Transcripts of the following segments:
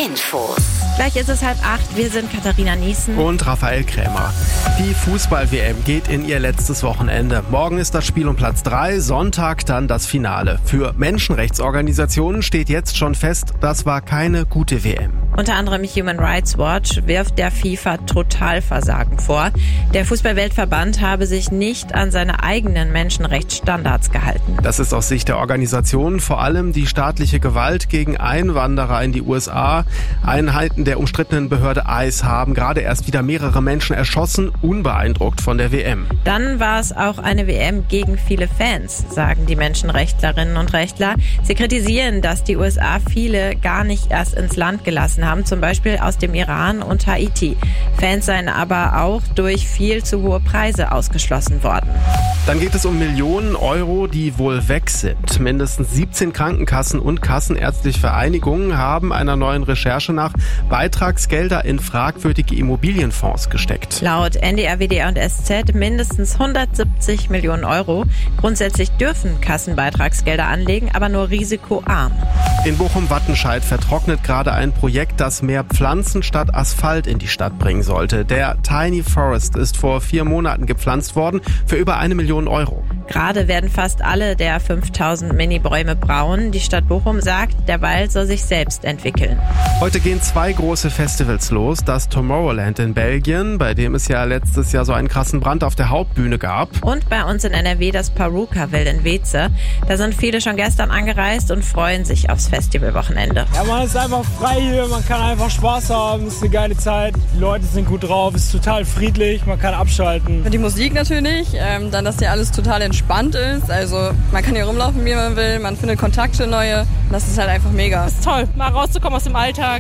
Infos. Gleich ist es 7:30. Wir sind Katharina Niesen und Raphael Krämer. Die Fußball-WM geht in ihr letztes Wochenende. Morgen ist das Spiel um Platz 3, Sonntag dann das Finale. Für Menschenrechtsorganisationen steht jetzt schon fest, das war keine gute WM. Unter anderem Human Rights Watch wirft der FIFA Totalversagen vor. Der Fußball-Weltverband habe sich nicht an seine eigenen Menschenrechtsstandards gehalten. Das ist aus Sicht der Organisation vor allem die staatliche Gewalt gegen Einwanderer in die USA. Einheiten der umstrittenen Behörde ICE haben gerade erst wieder mehrere Menschen erschossen, unbeeindruckt von der WM. Dann war es auch eine WM gegen viele Fans, sagen die Menschenrechtlerinnen und Rechtler. Sie kritisieren, dass die USA viele gar nicht erst ins Land gelassen haben, zum Beispiel aus dem Iran und Haiti. Fans seien aber auch durch viel zu hohe Preise ausgeschlossen worden. Dann geht es um Millionen Euro, die wohl weg sind. Mindestens 17 Krankenkassen und kassenärztliche Vereinigungen haben einer neuen Recherche nach Beitragsgelder in fragwürdige Immobilienfonds gesteckt. Laut NDR, WDR und SZ mindestens 170 Millionen Euro. Grundsätzlich dürfen Kassen Beitragsgelder anlegen, aber nur risikoarm. In Bochum-Wattenscheid vertrocknet gerade ein Projekt, das mehr Pflanzen statt Asphalt in die Stadt bringen sollte. Der Tiny Forest ist vor 4 Monaten gepflanzt worden für über 1 Million Euro. Gerade werden fast alle der 5000 Mini-Bäume braun. Die Stadt Bochum sagt, der Wald soll sich selbst entwickeln. Heute gehen 2 große Festivals los. Das Tomorrowland in Belgien, bei dem es ja letztes Jahr so einen krassen Brand auf der Hauptbühne gab. Und bei uns in NRW das Parukaville in Weeze. Da sind viele schon gestern angereist und freuen sich aufs Festivalwochenende. Ja, man ist einfach frei hier, man kann einfach Spaß haben, es ist eine geile Zeit, die Leute sind gut drauf, es ist total friedlich, man kann abschalten. Die Musik natürlich, dann, dass hier alles total entspannt ist, also man kann hier rumlaufen, wie man will, man findet Kontakte neue, das ist halt einfach mega. Es ist toll, mal rauszukommen aus dem Alltag.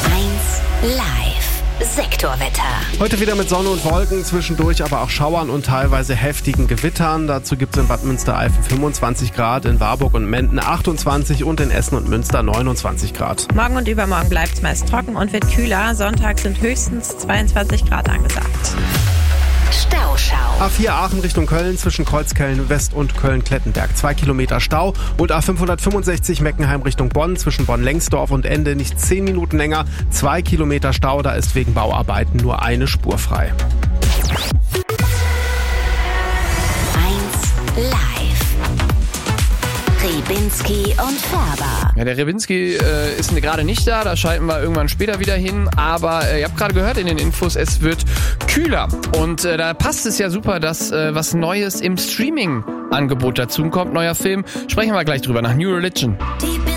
1 Live. Sektorwetter. Heute wieder mit Sonne und Wolken, zwischendurch aber auch Schauern und teilweise heftigen Gewittern. Dazu gibt es in Bad Münstereifel 25 Grad, in Warburg und Menden 28 und in Essen und Münster 29 Grad. Morgen und übermorgen bleibt es meist trocken und wird kühler. Sonntag sind höchstens 22 Grad angesagt. Stauschau. A4 Aachen Richtung Köln zwischen Kreuzköln West und Köln-Klettenberg 2 Kilometer Stau und A565 Meckenheim Richtung Bonn zwischen Bonn-Lengsdorf und Ende nicht 10 Minuten länger, 2 Kilometer Stau, da ist wegen Bauarbeiten nur eine Spur frei. 1 Live. Ribinski und Färber. Ja, der Ribinski ist gerade nicht da schalten wir irgendwann später wieder hin, aber ihr habt gerade gehört in den Infos, es wird kühler und da passt es ja super, dass was Neues im Streaming-Angebot dazu kommt, neuer Film, sprechen wir gleich drüber nach New Religion. Die